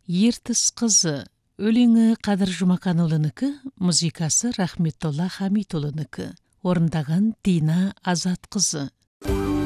Ертіс қызы. Өлеңі Қадыр Жұмаканұлынікі, музыкасы Рахметолла Хамитұлынікі. Орындаған Дина Азат қызы.